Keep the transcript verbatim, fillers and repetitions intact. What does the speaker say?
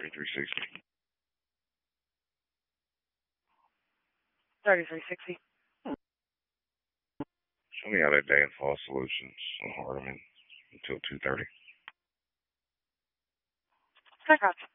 thirty-three sixty. thirty-three sixty. Show me how that day in Fall Solutions on Hardeman until two thirty. I got you.